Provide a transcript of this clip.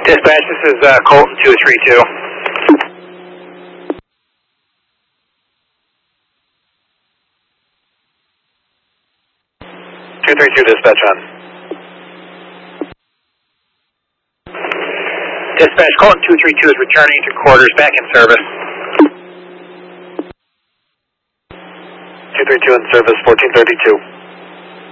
Dispatch, this is Colton 232. 232 dispatch on. Dispatch, Colton 232 is returning to quarters, back in service. 232 in service, 1432.